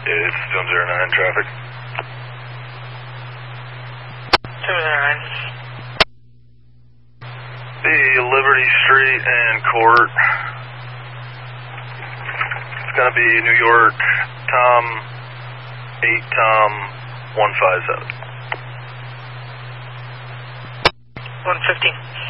It's 209 traffic. 209. The Liberty Street and Court. It's going to be New York, Tom, 8 Tom, 157. 115.